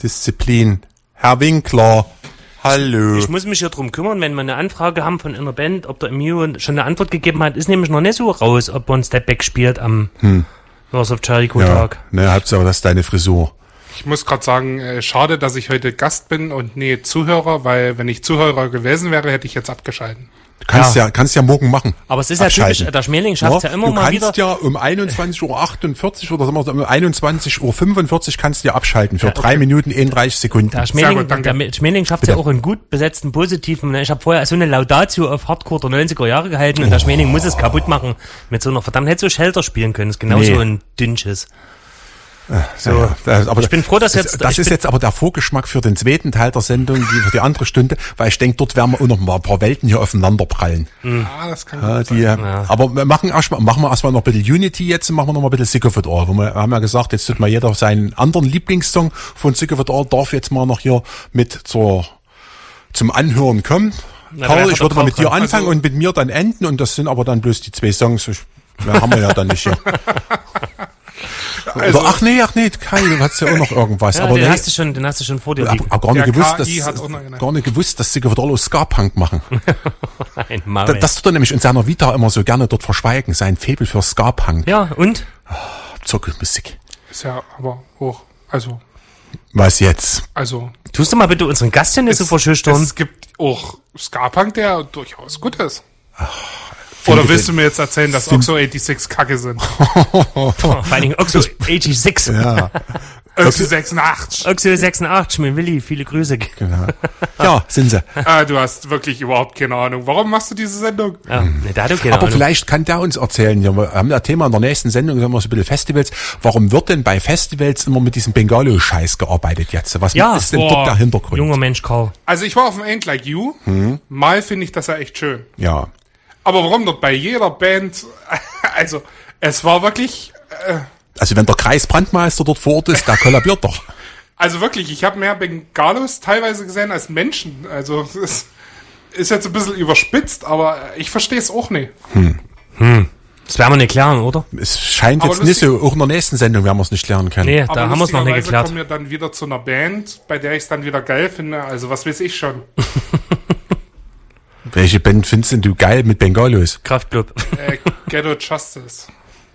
Disziplin. Herr Winkler, hallo. Ich muss mich hier drum kümmern, wenn wir eine Anfrage haben von einer Band, ob der Emilio schon eine Antwort gegeben hat, ist nämlich noch nicht so raus, ob er ein Stepback spielt am Wars of Jericho-Tag. Ne, Hauptsache, das ist deine Frisur. Ich muss gerade sagen, schade, dass ich heute Gast bin und nie Zuhörer, weil wenn ich Zuhörer gewesen wäre, hätte ich jetzt abgeschalten. Du kannst ja morgen machen. Aber es ist ja typisch, der Schmeling schafft es ja immer mal wieder. Du kannst ja um 21:48 oder sagen wir um 21:45 kannst du ja abschalten für 3 Minuten 31 Sekunden. Der Schmeling schafft es ja auch in gut besetzten, positiven. Ich habe vorher so eine Laudatio auf Hardcore der 90er Jahre gehalten und der Schmeling muss es kaputt machen mit so einer verdammt, hätte so Shelter spielen können. Das ist genauso ein Dünnsches. So. Aber ich bin froh, dass jetzt... Das ist jetzt aber der Vorgeschmack für den zweiten Teil der Sendung, für die andere Stunde, weil ich denke, dort werden wir auch noch mal ein paar Welten hier aufeinander prallen. Ja, das kann gut sein. Aber wir machen wir erstmal noch ein bisschen Unity jetzt und machen wir noch mal ein bisschen Sick of It All. Wir haben ja gesagt, jetzt tut mal jeder seinen anderen Lieblingssong von Sick of It All, darf jetzt mal noch hier mit zum Anhören kommen. Paul, ich würde mal mit dir anfangen und mit mir dann enden und das sind aber dann bloß die 2 Songs. Mehr haben wir ja dann nicht hier. Also, ach nee, Kai, du hast ja auch noch irgendwas. Ja, aber den hast du schon vor dir liegen. Gar nicht gewusst, dass Sick of It All Ska-Punk machen. Das tut er nämlich in seiner Vita immer so gerne dort verschweigen, sein Faible für Ska-Punk. Ja, und? Zirkelmusik. Ist ja aber auch, also... Was jetzt? Also... Tust du mal bitte unseren Gast hier nicht so verschüchtern? Es gibt auch Ska-Punk, der durchaus gut ist. Oder willst du mir jetzt erzählen, dass Oxo 86 Kacke sind? Vor allen Dingen Oxo 86. Ja. Oxo 86. Oxo 86, mein Willi, viele Grüße. Genau. Ja, sind sie. Du hast wirklich überhaupt keine Ahnung. Warum machst du diese Sendung? Ja, da hat du keine Aber Ahnung. vielleicht kann der uns erzählen, wir haben das Thema in der nächsten Sendung, sagen wir so ein bisschen Festivals. Warum wird denn bei Festivals immer mit diesem Bengalo-Scheiß gearbeitet jetzt? Was ist denn dort der Hintergrund? Junger Mensch, Karl. Also ich war auf dem Ain't Like You. Mal finde ich das ja echt schön. Ja. Aber warum dort bei jeder Band, also es war wirklich... Also wenn der Kreisbrandmeister dort vor Ort ist, der kollabiert doch. Also wirklich, ich habe mehr Bengalos teilweise gesehen als Menschen. Also es ist jetzt ein bisschen überspitzt, aber ich verstehe es auch nicht. Das werden wir nicht klären, oder? Es scheint aber jetzt nicht so, auch in der nächsten Sendung werden wir es nicht klären können. Nee, aber da haben wir es noch nicht geklärt. Kommen wir dann wieder zu einer Band, bei der ich es dann wieder geil finde. Also was weiß ich schon. Welche Band findest denn du geil mit Bengalos? Kraftklub. Ghetto Justice.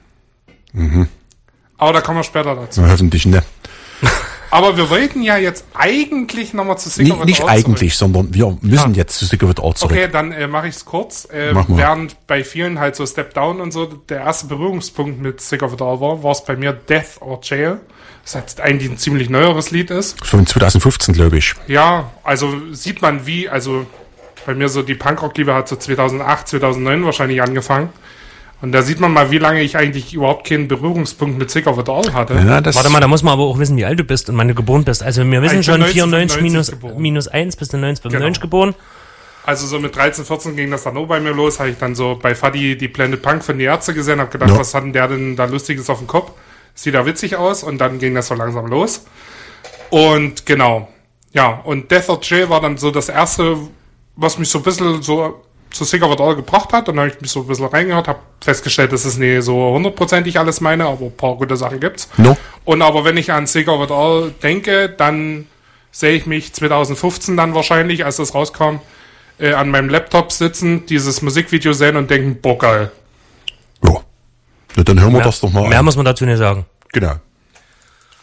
Aber da kommen wir später dazu. Hoffentlich ne. Aber wir wollten ja jetzt eigentlich nochmal zu Sick of It All Nicht eigentlich, sondern wir müssen jetzt zu Sick of It All zurück. Okay, dann mache ich es kurz. Während bei vielen halt so Step Down und so der erste Berührungspunkt mit Sick of It All war es bei mir Death or Jail. Das jetzt eigentlich ein ziemlich neueres Lied ist. Von 2015, glaube ich. Ja, also sieht man also bei mir so die Punkrock-Liebe hat so 2008, 2009 wahrscheinlich angefangen. Und da sieht man mal, wie lange ich eigentlich überhaupt keinen Berührungspunkt mit Sick of It All hatte. Ja, warte mal, da muss man aber auch wissen, wie alt du bist und wann du geboren bist. Also wir wissen schon 94 minus 1 bis 1995 geboren. Also so mit 13, 14 ging das dann auch bei mir los. Habe ich dann so bei Fadi die Blended Punk von die Ärzte gesehen, habe gedacht, was hat denn der denn da Lustiges auf dem Kopf? Sieht da witzig aus. Und dann ging das so langsam los. Und genau. Ja, und Death or Jail war dann so das erste, was mich so ein bisschen so zu Sick of It All gebracht hat. Dann habe ich mich so ein bisschen reingehört, habe festgestellt, dass es nicht so 100%ig alles meine, aber ein paar gute Sachen gibt's. No. Und aber wenn ich an Sick of It All denke, dann sehe ich mich 2015 dann wahrscheinlich, als das rauskam, an meinem Laptop sitzen, dieses Musikvideo sehen und denken, boah, geil. Ja. Na, dann hören wir das doch mal an. Mehr muss man dazu nicht sagen. Genau.